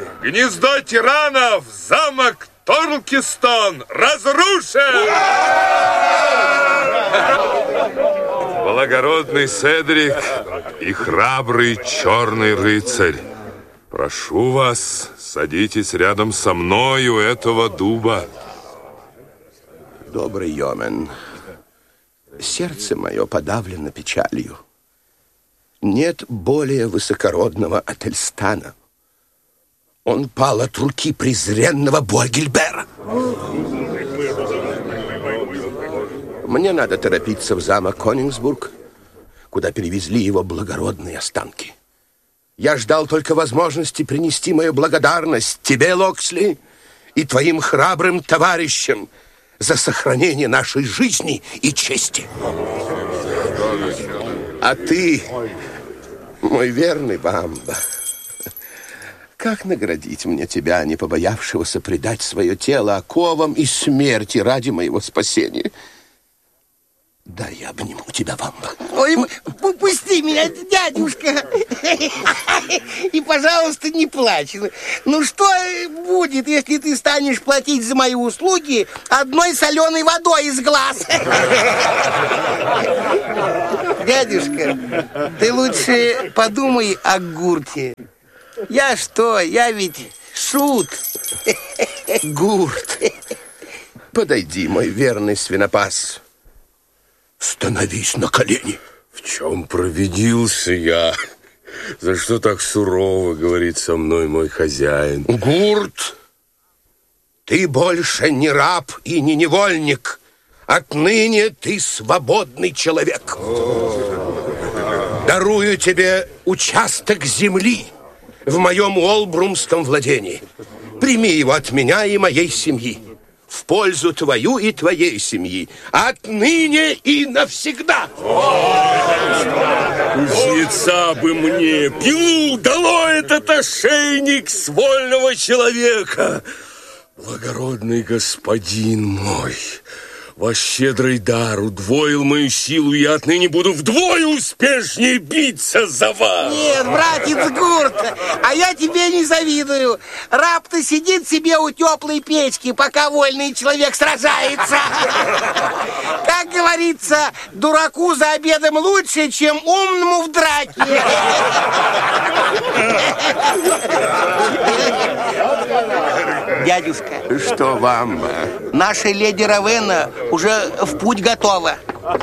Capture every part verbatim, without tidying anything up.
Гнездо тиранов, замок Торлкистон разрушен! Благородный Седрик и храбрый черный рыцарь, прошу вас, садитесь рядом со мной у этого дуба. Добрый Йомен, сердце мое подавлено печалью. Нет более высокородного Ательстана. Он пал от руки презренного Буагильбера. Мне надо торопиться в замок Конингсбург, куда перевезли его благородные останки. Я ждал только возможности принести мою благодарность тебе, Локсли, и твоим храбрым товарищам за сохранение нашей жизни и чести. А ты, мой верный Бамба, как наградить мне тебя, не побоявшегося предать свое тело оковам и смерти ради моего спасения? Да, я обниму тебя, Бамба. Ой, пусти меня, дядюшка. И, пожалуйста, не плачь. Ну, что будет, если ты станешь платить за мои услуги одной соленой водой из глаз? Дядюшка, ты лучше подумай о Гурте. Я что, я ведь шут. Гурт, подойди, мой верный свинопас. Становись на колени. В чем провинился я? За что так сурово говорит со мной мой хозяин? Гурт, ты больше не раб и не невольник. Отныне ты свободный человек. Дарую тебе участок земли в моем Уолбрумском владении. Прими его от меня и моей семьи. В пользу твою и твоей семьи. Отныне и навсегда. Кузнеца бы мне! Пилу долой этот ошейник с вольного человека! Благородный господин мой, ваш щедрый дар удвоил мою силу, и я отныне буду вдвое успешнее биться за вас. Нет, братец Гурт, а я тебе не завидую. Раб-то сидит себе у теплой печки, пока вольный человек сражается. Как говорится, дураку за обедом лучше, чем умному в драке. Дядюшка. Что вам? Наша леди Равенна уже в путь готова.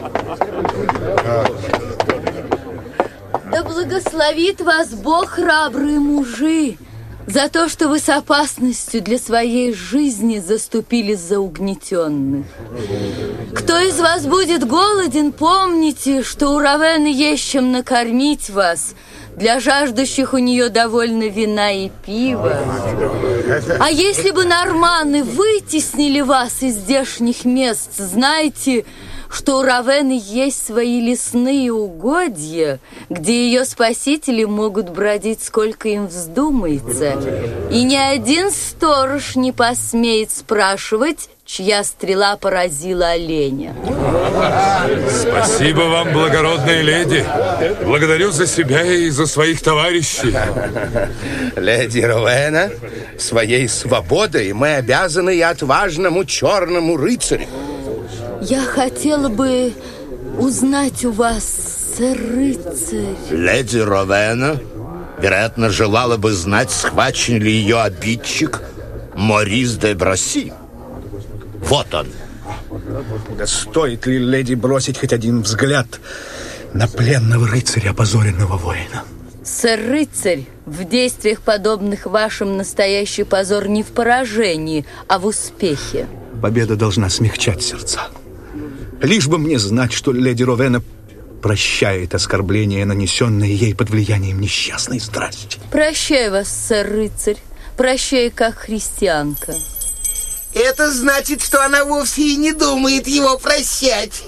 Да благословит вас Бог, храбрые мужи, за то, что вы с опасностью для своей жизни заступились за угнетенных. Кто из вас будет голоден, помните, что у Равенны есть чем накормить вас. Для жаждущих у нее довольно вина и пива. А если бы норманы вытеснили вас из здешних мест, знайте, что у Равенны есть свои лесные угодья, где ее спасители могут бродить сколько им вздумается. И ни один сторож не посмеет спрашивать, чья стрела поразила оленя. Спасибо вам, благородная леди. Благодарю за себя и за своих товарищей. Леди Ровена, своей свободой мы обязаны и отважному черному рыцарю. Я хотела бы узнать у вас, сэр-рыцарь. Леди Ровена, вероятно, желала бы знать, схвачен ли ее обидчик Морис де Браси. Вот он. Да стоит ли леди бросить хоть один взгляд на пленного рыцаря, опозоренного воина? Сэр-рыцарь, в действиях, подобных вашим, настоящий позор не в поражении, а в успехе. Победа должна смягчать сердца. Лишь бы мне знать, что леди Ровена прощает оскорбления, нанесенные ей под влиянием несчастной страсти. Прощаю вас, сэр-рыцарь, прощаю как христианка. Это значит, что она вовсе и не думает его прощать.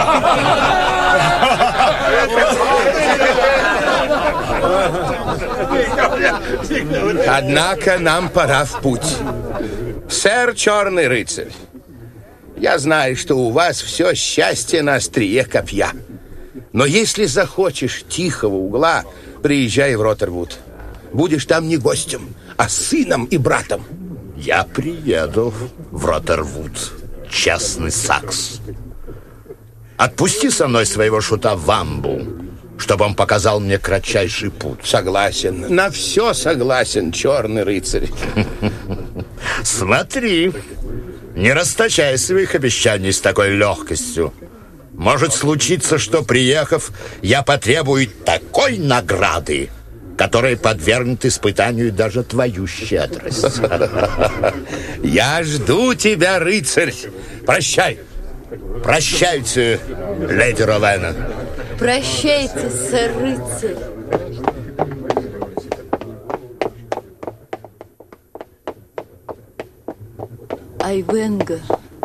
Однако нам пора в путь. Сэр Черный Рыцарь, я знаю, что у вас все счастье на острие копья. Но если захочешь тихого угла, приезжай в Роттервуд. будешь там не гостем, а сыном и братом. Я приеду в Роттервуд, частный сакс. Отпусти со мной своего шута Вамбу, чтобы он показал мне кратчайший путь. Согласен, на все согласен, черный рыцарь. Смотри, не расточай своих обещаний с такой легкостью. Может случиться, что, приехав, я потребую такой награды, которая подвергнет испытанию даже твою щедрость. Я жду тебя, рыцарь. Прощай. Прощайте, леди Ровена. Прощайте, сэр рыцарь. Айвенго,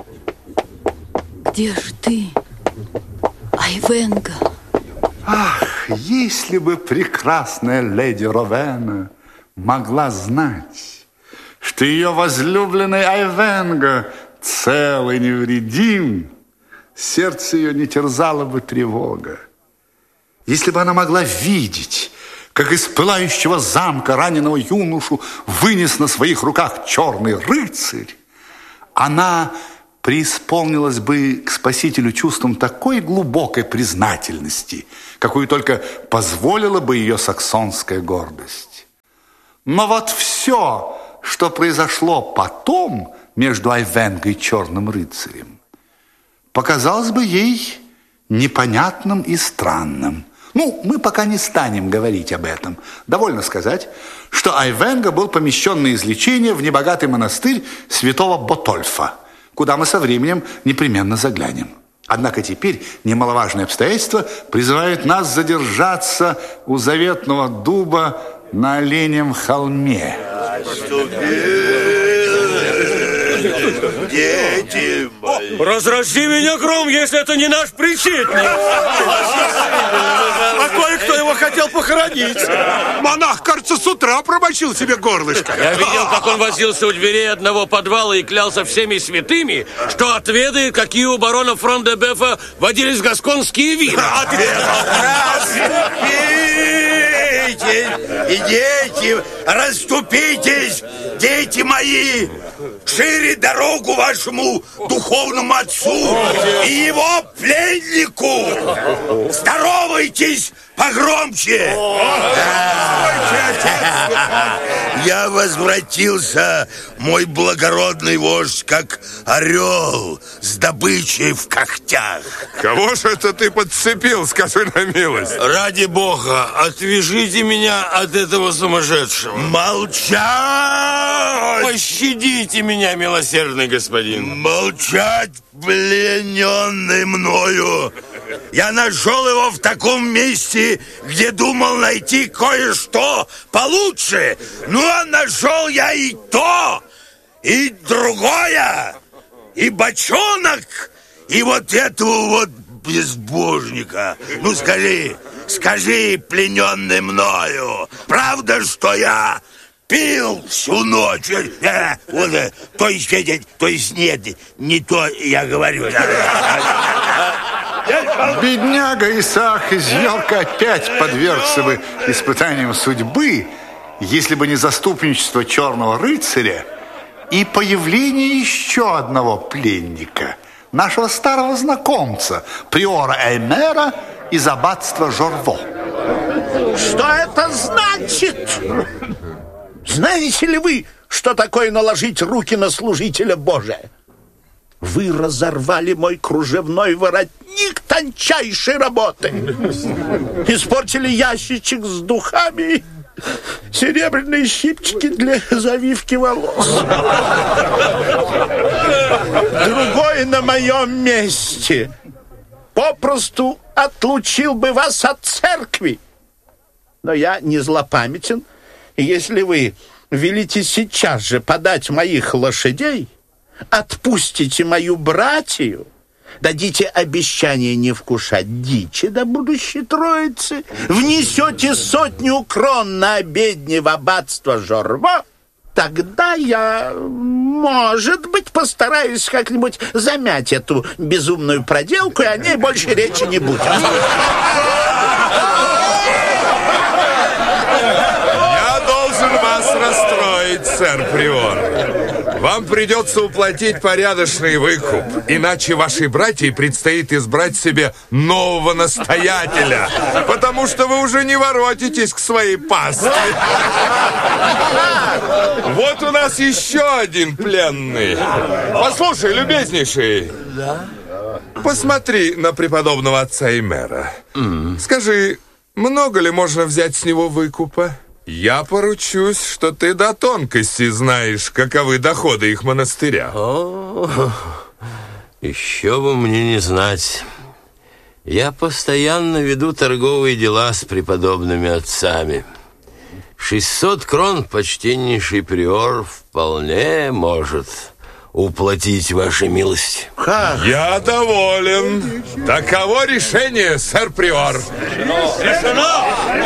где же ты? Айвенго. Ах, если бы прекрасная леди Ровена могла знать, что ее возлюбленный Айвенго цел и невредим, сердце ее не терзало бы тревога. Если бы она могла видеть, как из пылающего замка раненого юношу вынес на своих руках черный рыцарь, она преисполнилась бы к Спасителю чувством такой глубокой признательности, какую только позволила бы ее саксонская гордость. Но вот все, что произошло потом между Айвенго и черным рыцарем, показалось бы ей непонятным и странным. Ну, мы пока не станем говорить об этом. Довольно сказать, что Айвенго был помещен на излечение в небогатый монастырь святого Ботольфа, куда мы со временем непременно заглянем. Однако теперь немаловажное обстоятельство призывает нас задержаться у заветного дуба на Оленьем холме. Дети мои. Разрази меня гром, если это не наш причетник. А кое-кто его хотел похоронить. Монах, кажется, с утра промочил себе горлышко. Я видел, как он возился у дверей одного подвала и клялся всеми святыми, что отведает, какие у барона Фрон-де-Бефа водились гасконские вина. И дети, расступитесь, дети мои, шире дорогу вашему духовному отцу и его пленнику. Здоровайтесь погромче. Я возвратился, мой благородный вождь, как орел с добычей в когтях. Кого же это ты подцепил, скажи на милость? Ради бога, отвяжите меня от этого сумасшедшего. Молчать! Пощадите меня, милосердный господин. Молчать, плененный мною. Я нашел его в таком месте, где думал найти кое-что получше. Ну, а нашел я и то, и другое, и бочонок, и вот этого вот безбожника. Ну, скажи, скажи, плененный мною, правда, что я пил всю ночь? Э, вот, э, то есть, э, то есть нет, не то я говорю. Бедняга Исаак из Йорка опять подвергся бы испытаниям судьбы, если бы не заступничество черного рыцаря и появление еще одного пленника, нашего старого знакомца, приора Эймера из аббатства Жорво. Что это значит? Знаете ли вы, что такое наложить руки на служителя Божия? Вы разорвали мой кружевной воротник тончайшей работы. Испортили ящичек с духами, серебряные щипчики для завивки волос. Другой на моем месте попросту отлучил бы вас от церкви. Но я не злопамятен, и если вы велите сейчас же подать моих лошадей, отпустите мою братью, дадите обещание не вкушать дичи до будущей троицы, внесете сотню крон на обедни в аббатство Жорво, тогда я, может быть, постараюсь как-нибудь замять эту безумную проделку, и о ней больше речи не будет. Я стоить, сэр Приор. Вам придется уплатить порядочный выкуп, иначе вашей братье предстоит избрать себе нового настоятеля, потому что вы уже не воротитесь к своей пастве. Вот у нас еще один пленный. Послушай, любезнейший. Да? Посмотри на преподобного отца Эмера. Mm. Скажи, много ли можно взять с него выкупа? Я поручусь, что ты до тонкости знаешь, каковы доходы их монастыря. О, еще бы мне не знать. Я постоянно веду торговые дела с преподобными отцами. шестьсот крон, почтеннейший приор, вполне может уплатить вашей милости. Как? Я доволен. Таково решение, сэр Приор. Решено!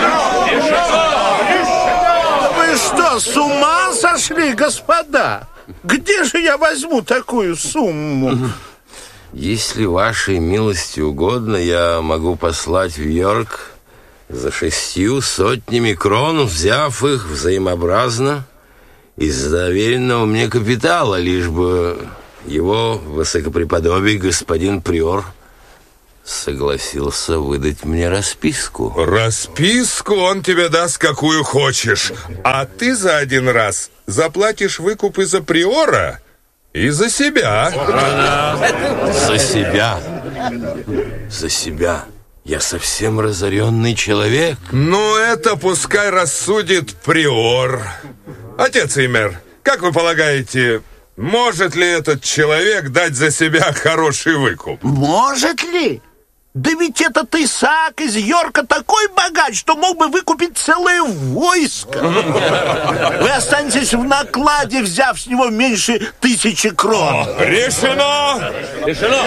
Вы что, с ума сошли, господа? Где же я возьму такую сумму? Если вашей милости угодно, я могу послать в Йорк за шестью сотнями крон, взяв их взаимообразно из доверенного мне капитала, лишь бы его высокопреподобие господин Приор согласился выдать мне расписку. Расписку он тебе даст, какую хочешь, а ты за один раз заплатишь выкуп и за Приора, и за себя. За себя. За себя. Я совсем разоренный человек. Ну, это пускай рассудит Приор. Отец Эмер, как вы полагаете, может ли этот человек дать за себя хороший выкуп? Может ли? Да ведь этот Исаак из Йорка такой богач, что мог бы выкупить целое войско. Вы останетесь в накладе, взяв с него меньше тысячи крон. Решено! Решено!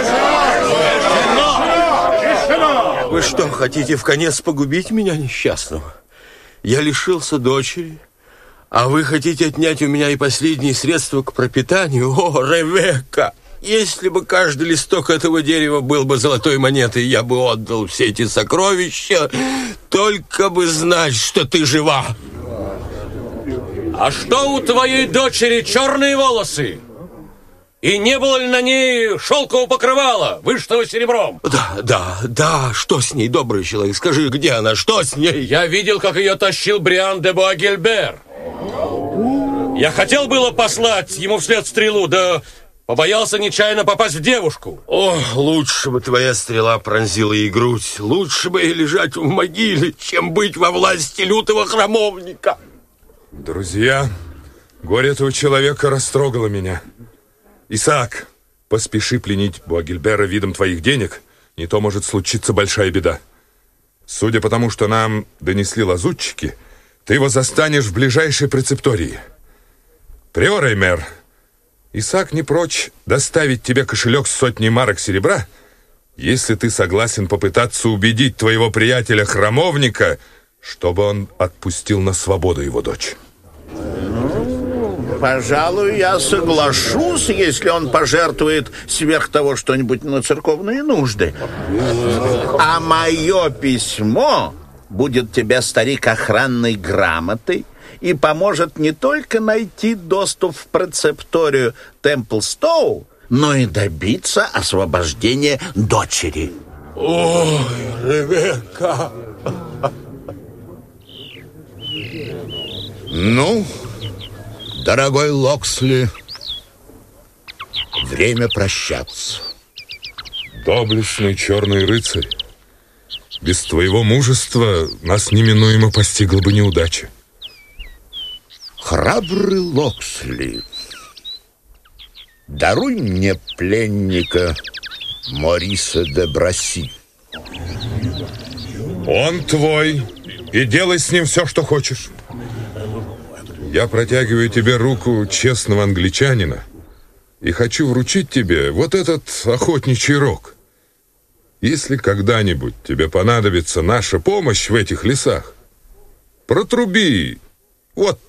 Решено! Вы что, хотите вконец погубить меня, несчастного? Я лишился дочери, а вы хотите отнять у меня и последние средства к пропитанию? О, Ревекка! Если бы каждый листок этого дерева был бы золотой монетой, я бы отдал все эти сокровища, только бы знать, что ты жива. А что у твоей дочери черные волосы? И не было ли на ней шелкового покрывала, вышитого серебром? Да, да, да, что с ней, добрый человек? Скажи, где она, что с ней? Я видел, как ее тащил Бриан де Буагильбер. Я хотел было послать ему вслед стрелу, да побоялся нечаянно попасть в девушку. О, лучше бы твоя стрела пронзила ей грудь. Лучше бы ей лежать в могиле, чем быть во власти лютого храмовника. Друзья, горе этого человека растрогало меня. Исаак, поспеши пленить Буагильбера видом твоих денег, не то может случиться большая беда. Судя по тому, что нам донесли лазутчики, ты его застанешь в ближайшей прецептории. Приор Эмер, Исаак не прочь доставить тебе кошелек с сотней марок серебра, если ты согласен попытаться убедить твоего приятеля-храмовника, чтобы он отпустил на свободу его дочь. Ну, пожалуй, я соглашусь, если он пожертвует сверх того что-нибудь на церковные нужды. А мое письмо будет тебе, старик, охранной грамотой и поможет не только найти доступ в прецепторию Темплстоу, но и добиться освобождения дочери. Ой, Ревекка! Ну, дорогой Локсли, время прощаться. Доблестный черный рыцарь, без твоего мужества нас неминуемо постигла бы неудача. Храбрый Локсли, даруй мне пленника Мориса де Браси. Он твой, и делай с ним все, что хочешь. Я протягиваю тебе руку честного англичанина и хочу вручить тебе вот этот охотничий рог. Если когда-нибудь тебе понадобится наша помощь в этих лесах, протруби вот